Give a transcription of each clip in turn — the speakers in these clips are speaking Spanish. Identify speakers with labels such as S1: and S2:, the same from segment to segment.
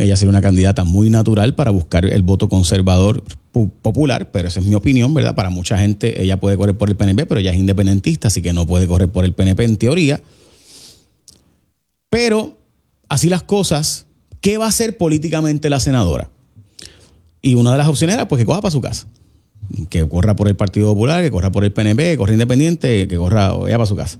S1: ella sería una candidata muy natural para buscar el voto conservador popular, pero esa es mi opinión, ¿verdad? Para mucha gente ella puede correr por el PNP, pero ella es independentista, así que no puede correr por el PNP en teoría. Pero así las cosas, ¿qué va a hacer políticamente la senadora? Y una de las opciones era pues que coja para su casa, que corra por el Partido Popular, que corra por el PNP, que corra independiente, que corra ella para su casa.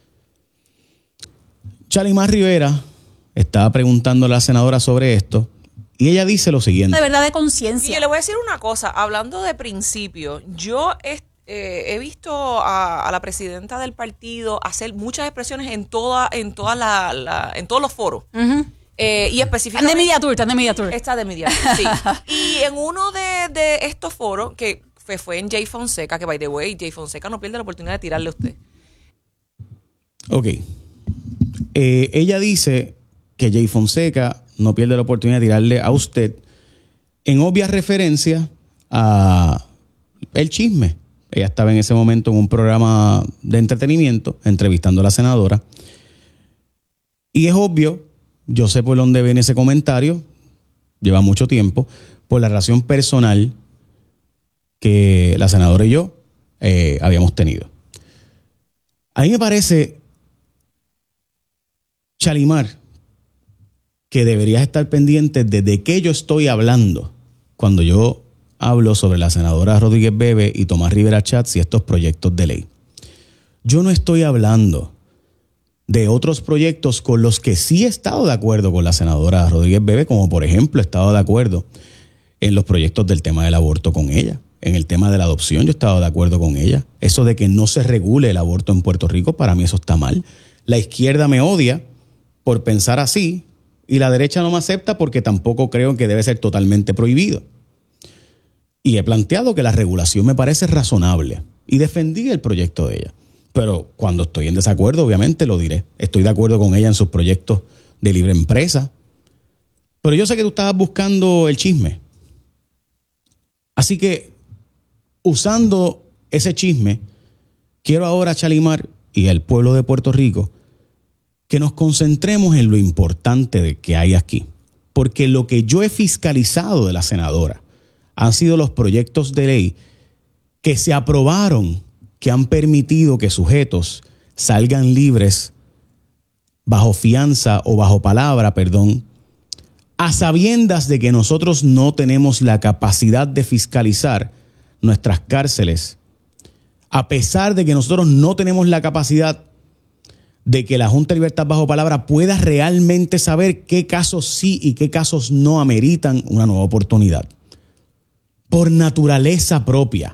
S1: Shalimar Rivera estaba preguntando a la senadora sobre esto y ella dice lo siguiente.
S2: De verdad, de conciencia.
S3: Y yo le voy a decir una cosa, hablando de principio, yo he visto a la presidenta del partido hacer muchas expresiones en todos los foros. Y específicamente...
S2: Está de media tour.
S3: Está de media tour, sí. Y en uno de estos foros, que fue en Jay Fonseca, que by the way, Jay Fonseca no pierde la oportunidad de tirarle a usted.
S1: Ok. Ella dice que Jay Fonseca no pierde la oportunidad de tirarle a usted en obvia referencia a el chisme. Ella estaba en ese momento en un programa de entretenimiento entrevistando a la senadora y es obvio, yo sé por dónde viene ese comentario, lleva mucho tiempo, por la relación personal que la senadora y yo habíamos tenido. A mí me parece, Shalimar, que deberías estar pendiente de qué yo estoy hablando cuando yo hablo sobre la senadora Rodríguez Bebe y Tomás Rivera Schatz y estos proyectos de ley. Yo no estoy hablando de otros proyectos con los que sí he estado de acuerdo con la senadora Rodríguez Bebe, como por ejemplo he estado de acuerdo en los proyectos del tema del aborto con ella. En el tema de la adopción yo he estado de acuerdo con ella. Eso de que no se regule el aborto en Puerto Rico, para mí eso está mal. La izquierda me odia por pensar así y la derecha no me acepta porque tampoco creo que debe ser totalmente prohibido. Y he planteado que la regulación me parece razonable y defendí el proyecto de ella. Pero cuando estoy en desacuerdo, obviamente lo diré. Estoy de acuerdo con ella en sus proyectos de libre empresa. Pero yo sé que tú estabas buscando el chisme. Así que, usando ese chisme, quiero ahora, Shalimar y el pueblo de Puerto Rico, que nos concentremos en lo importante que hay aquí. Porque lo que yo he fiscalizado de la senadora han sido los proyectos de ley que se aprobaron, que han permitido que sujetos salgan libres bajo fianza o bajo palabra, a sabiendas de que nosotros no tenemos la capacidad de fiscalizar nuestras cárceles, a pesar de que nosotros no tenemos la capacidad de que la Junta de Libertad bajo palabra pueda realmente saber qué casos sí y qué casos no ameritan una nueva oportunidad. Por naturaleza propia.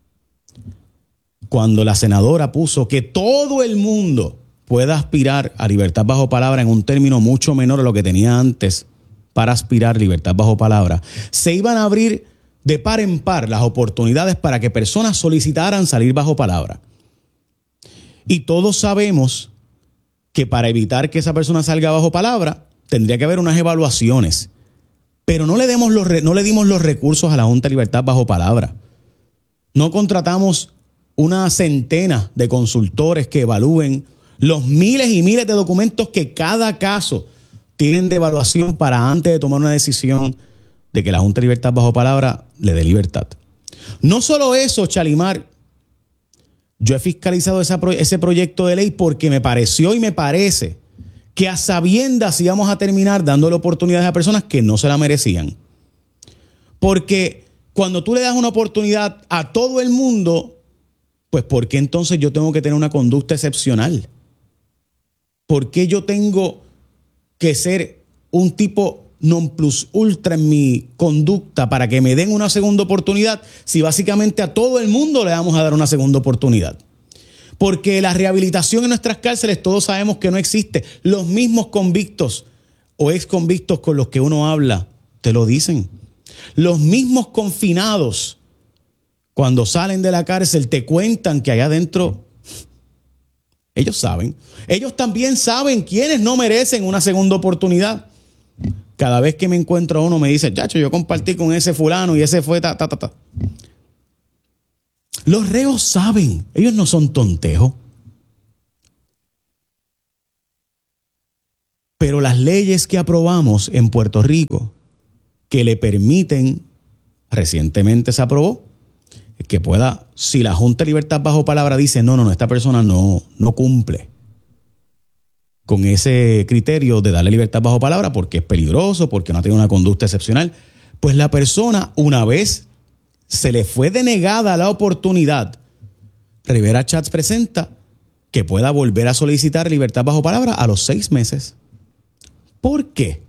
S1: Cuando la senadora puso que todo el mundo pueda aspirar a libertad bajo palabra en un término mucho menor a lo que tenía antes para aspirar libertad bajo palabra, se iban a abrir de par en par las oportunidades para que personas solicitaran salir bajo palabra. Y todos sabemos que para evitar que esa persona salga bajo palabra, tendría que haber unas evaluaciones. Pero no le dimos los recursos a la Junta de Libertad bajo palabra. No contratamos una centena de consultores que evalúen los miles y miles de documentos que cada caso tienen de evaluación para antes de tomar una decisión de que la Junta de Libertad bajo palabra le dé libertad. No solo eso, Shalimar, yo he fiscalizado ese proyecto de ley porque me pareció y me parece que a sabiendas íbamos a terminar dándole oportunidades a personas que no se la merecían. Porque cuando tú le das una oportunidad a todo el mundo, pues ¿por qué entonces yo tengo que tener una conducta excepcional? ¿Por qué yo tengo que ser un tipo non plus ultra en mi conducta para que me den una segunda oportunidad si básicamente a todo el mundo le vamos a dar una segunda oportunidad? Porque la rehabilitación en nuestras cárceles todos sabemos que no existe. Los mismos convictos o exconvictos con los que uno habla te lo dicen. Los mismos confinados cuando salen de la cárcel te cuentan que allá adentro ellos saben. Ellos también saben quiénes no merecen una segunda oportunidad. Cada vez que me encuentro a uno me dice, chacho, yo compartí con ese fulano y ese fue ta. Los reos saben, ellos no son tontejos. Pero las leyes que aprobamos en Puerto Rico, que le permiten, recientemente se aprobó, que pueda, si la Junta de Libertad Bajo Palabra dice, no, esta persona no cumple con ese criterio de darle libertad bajo palabra porque es peligroso, porque no ha tenido una conducta excepcional, pues la persona, una vez se le fue denegada la oportunidad, Rivera Schatz presenta que pueda volver a solicitar libertad bajo palabra a los 6 meses. ¿Por qué?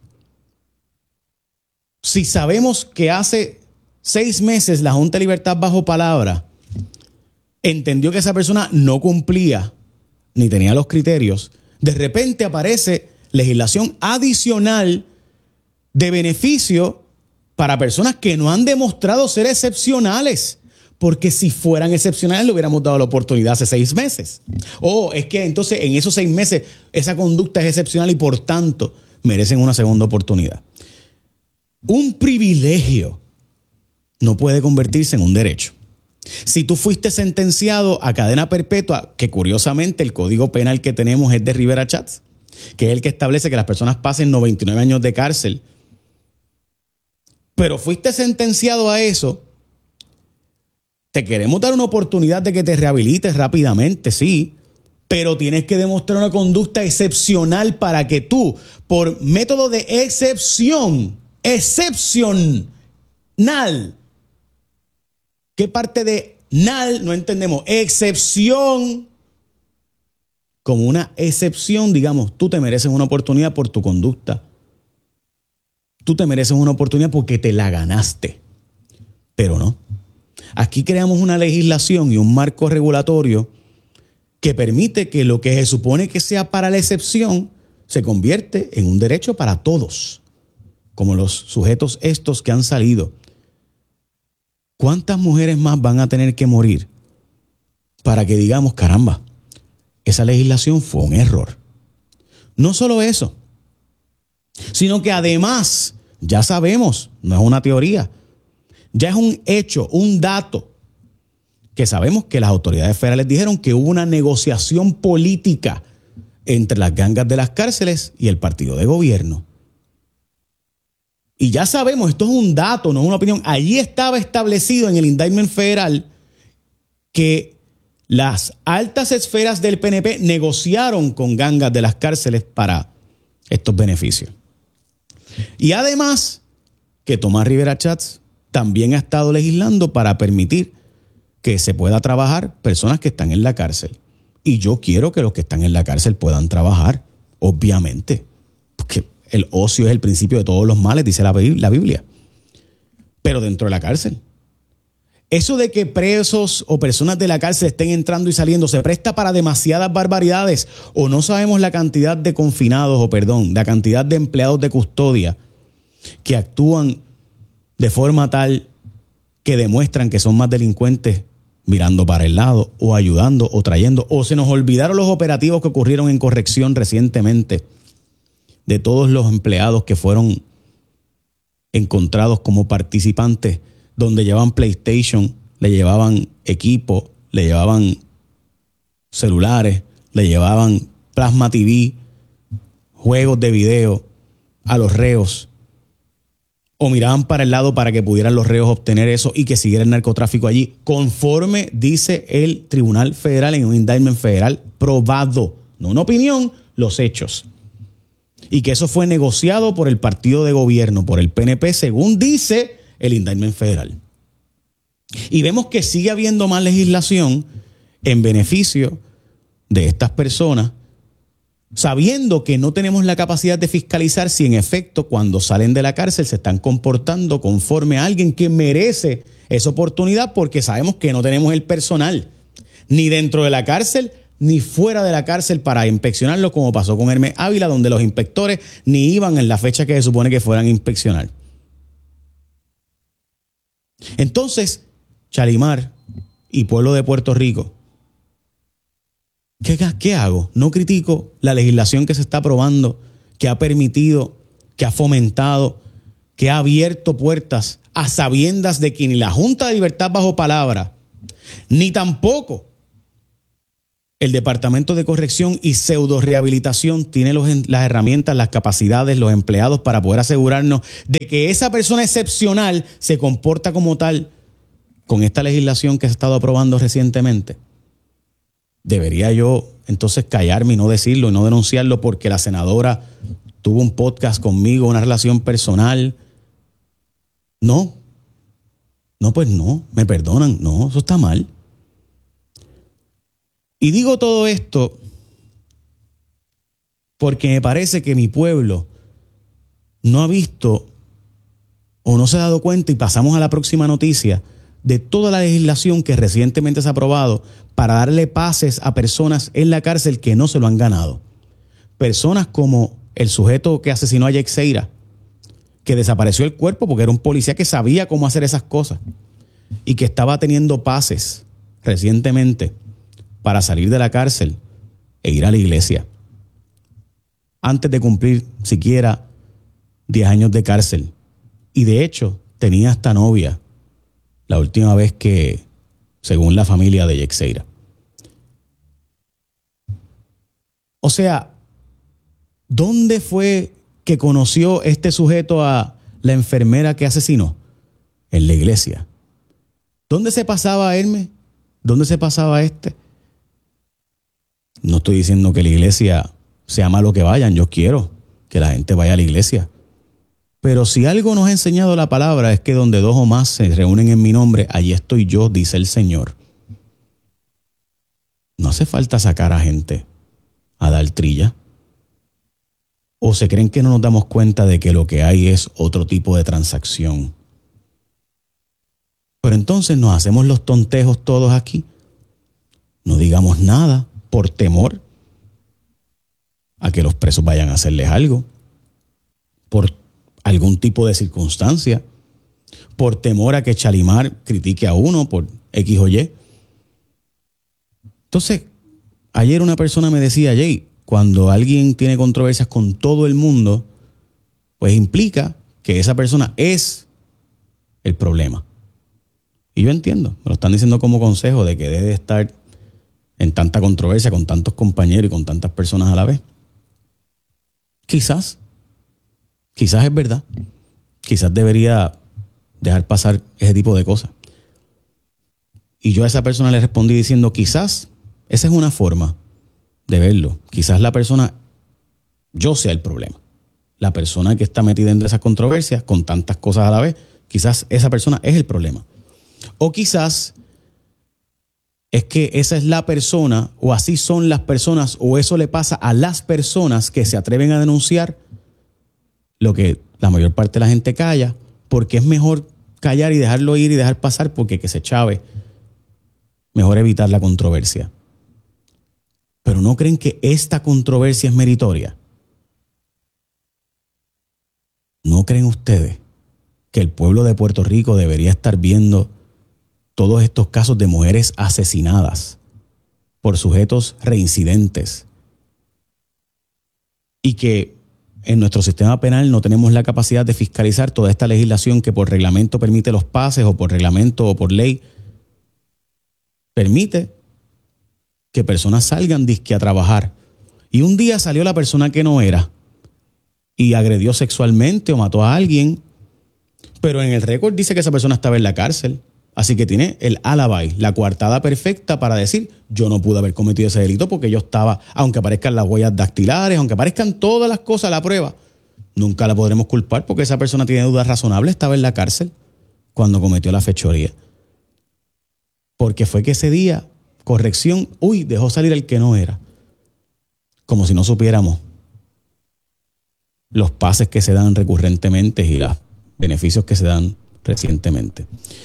S1: Si sabemos que hace 6 meses la Junta de Libertad Bajo Palabra entendió que esa persona no cumplía ni tenía los criterios, de repente aparece legislación adicional de beneficio para personas que no han demostrado ser excepcionales. Porque si fueran excepcionales le hubiéramos dado la oportunidad hace 6 meses. O es que entonces en esos 6 meses esa conducta es excepcional y por tanto merecen una segunda oportunidad. Un privilegio no puede convertirse en un derecho. Si tú fuiste sentenciado a cadena perpetua, que curiosamente el código penal que tenemos es de Rivera Schatz, que es el que establece que las personas pasen 99 años de cárcel, pero fuiste sentenciado a eso, te queremos dar una oportunidad de que te rehabilites rápidamente, sí, pero tienes que demostrar una conducta excepcional para que tú, por método de excepcional, ¿qué parte de nal no entendemos? Excepción. Como una excepción, digamos, tú te mereces una oportunidad por tu conducta. Tú te mereces una oportunidad porque te la ganaste. Pero no. Aquí creamos una legislación y un marco regulatorio que permite que lo que se supone que sea para la excepción se convierte en un derecho para todos, como los sujetos estos que han salido. ¿Cuántas mujeres más van a tener que morir para que digamos, caramba, esa legislación fue un error? No solo eso, sino que además, ya sabemos, no es una teoría, ya es un hecho, un dato, que sabemos que las autoridades federales dijeron que hubo una negociación política entre las gangas de las cárceles y el partido de gobierno. Y ya sabemos, esto es un dato, no es una opinión. Allí estaba establecido en el indictment federal que las altas esferas del PNP negociaron con gangas de las cárceles para estos beneficios. Y además, que Tomás Rivera Schatz también ha estado legislando para permitir que se pueda trabajar personas que están en la cárcel. Y yo quiero que los que están en la cárcel puedan trabajar, obviamente, porque el ocio es el principio de todos los males, dice la Biblia. Pero dentro de la cárcel. Eso de que presos o personas de la cárcel estén entrando y saliendo se presta para demasiadas barbaridades, o no sabemos la cantidad de confinados, la cantidad de empleados de custodia que actúan de forma tal que demuestran que son más delincuentes mirando para el lado o ayudando o trayendo. O se nos olvidaron los operativos que ocurrieron en corrección recientemente de todos los empleados que fueron encontrados como participantes, donde llevaban PlayStation, le llevaban equipo, le llevaban celulares, le llevaban plasma TV, juegos de video a los reos, o miraban para el lado para que pudieran los reos obtener eso y que siguiera el narcotráfico allí, conforme dice el Tribunal Federal en un indictment federal probado, no una opinión, los hechos. Y que eso fue negociado por el partido de gobierno, por el PNP, según dice el indictment federal. Y vemos que sigue habiendo más legislación en beneficio de estas personas, sabiendo que no tenemos la capacidad de fiscalizar si en efecto cuando salen de la cárcel se están comportando conforme a alguien que merece esa oportunidad, porque sabemos que no tenemos el personal, ni dentro de la cárcel, ni fuera de la cárcel para inspeccionarlo, como pasó con Hermes Ávila, donde los inspectores ni iban en la fecha que se supone que fueran a inspeccionar. Entonces, Chalimar y pueblo de Puerto Rico, ¿qué hago? No critico la legislación que se está aprobando, que ha permitido, que ha fomentado, que ha abierto puertas a sabiendas de que ni la Junta de Libertad Bajo Palabra, ni tampoco el Departamento de Corrección y Pseudo Rehabilitación tiene las herramientas, las capacidades, los empleados para poder asegurarnos de que esa persona excepcional se comporta como tal con esta legislación que se ha estado aprobando recientemente. ¿Debería yo entonces callarme y no decirlo y no denunciarlo porque la senadora tuvo un podcast conmigo, una relación personal? No, pues no, me perdonan, no, eso está mal. Y digo todo esto porque me parece que mi pueblo no ha visto o no se ha dado cuenta, y pasamos a la próxima noticia, de toda la legislación que recientemente se ha aprobado para darle pases a personas en la cárcel que no se lo han ganado. Personas como el sujeto que asesinó a Yexeira, que desapareció el cuerpo porque era un policía que sabía cómo hacer esas cosas y que estaba teniendo pases recientemente para salir de la cárcel e ir a la iglesia antes de cumplir siquiera 10 años de cárcel. Y de hecho tenía hasta novia la última vez que, según la familia de Yexeira. O sea, ¿dónde fue que conoció este sujeto a la enfermera que asesinó? En la iglesia. ¿Dónde se pasaba Hermes? ¿Dónde se pasaba este? No estoy diciendo que la iglesia sea malo que vayan. Yo quiero que la gente vaya a la iglesia. Pero si algo nos ha enseñado la palabra es que donde dos o más se reúnen en mi nombre, allí estoy yo, dice el Señor. No hace falta sacar a gente a dar trilla. ¿O se creen que no nos damos cuenta de que lo que hay es otro tipo de transacción? Pero entonces nos hacemos los tontejos todos aquí. No digamos nada por temor a que los presos vayan a hacerles algo, por algún tipo de circunstancia, por temor a que Chalimar critique a uno por X o Y. Entonces, ayer una persona me decía, Jay, cuando alguien tiene controversias con todo el mundo, pues implica que esa persona es el problema. Y yo entiendo, me lo están diciendo como consejo de que debe estar en tanta controversia con tantos compañeros y con tantas personas a la vez. Quizás es verdad. Quizás debería dejar pasar ese tipo de cosas. Y yo a esa persona le respondí diciendo, quizás esa es una forma de verlo. Quizás la persona, yo sea el problema. La persona que está metida en esas controversias con tantas cosas a la vez, quizás esa persona es el problema. O quizás es que esa es la persona, o así son las personas, o eso le pasa a las personas que se atreven a denunciar lo que la mayor parte de la gente calla, porque es mejor callar y dejarlo ir y dejar pasar, porque que se chave, mejor evitar la controversia. Pero ¿no creen que esta controversia es meritoria? ¿No creen ustedes que el pueblo de Puerto Rico debería estar viendo todos estos casos de mujeres asesinadas por sujetos reincidentes y que en nuestro sistema penal no tenemos la capacidad de fiscalizar toda esta legislación que por reglamento permite los pases, o por reglamento o por ley permite que personas salgan disque a trabajar, y un día salió la persona que no era y agredió sexualmente o mató a alguien, pero en el récord dice que esa persona estaba en la cárcel? Así que tiene el alibi, la coartada perfecta para decir, yo no pude haber cometido ese delito porque yo estaba, aunque aparezcan las huellas dactilares, aunque aparezcan todas las cosas a la prueba, nunca la podremos culpar porque esa persona tiene dudas razonables, estaba en la cárcel cuando cometió la fechoría. Porque fue que ese día, corrección, dejó salir el que no era. Como si no supiéramos los pases que se dan recurrentemente y los beneficios que se dan recientemente.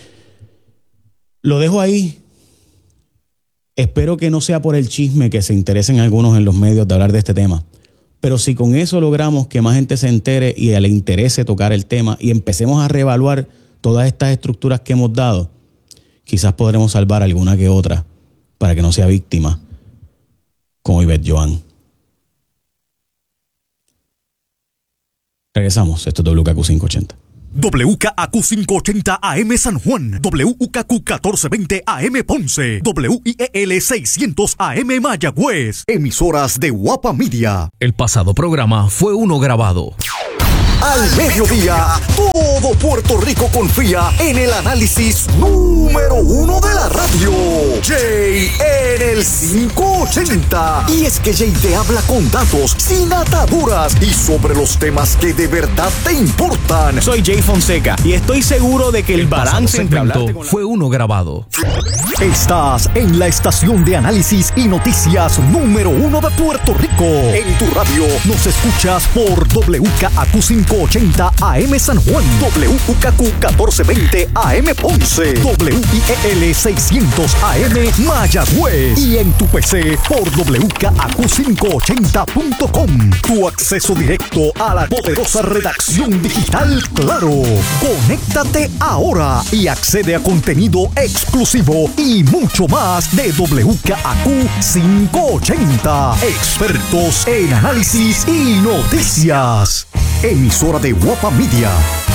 S1: Lo dejo ahí. Espero que no sea por el chisme que se interesen algunos en los medios de hablar de este tema. Pero si con eso logramos que más gente se entere y le interese tocar el tema y empecemos a reevaluar todas estas estructuras que hemos dado, quizás podremos salvar alguna que otra para que no sea víctima, como Ivette Joan. Regresamos. Esto es WKQ 580.
S2: WKAQ 580 AM San Juan, WKQ 1420 AM Ponce, WIEL 600 AM Mayagüez. Emisoras de Guapa Media.
S4: El pasado programa fue uno grabado.
S2: Al mediodía, todo Puerto Rico confía en el análisis número 1 de la radio. Jay en el 580. Y es que Jay te habla con datos, sin ataduras y sobre los temas que de verdad te importan.
S1: Soy Jay Fonseca y estoy seguro de que el balance entre hablarte con
S4: fue uno grabado.
S2: Estás en la estación de análisis y noticias número 1 de Puerto Rico. En tu radio nos escuchas por WKAQ 580 AM San Juan, WKQ 1420 AM Ponce, WIEL 600 AM Mayagüez y en tu PC por WKAQ580.com. Tu acceso directo a la poderosa redacción digital Claro. Conéctate ahora y accede a contenido exclusivo y mucho más de WKAQ 580. Expertos en análisis y noticias. Emisora de Guapa Media.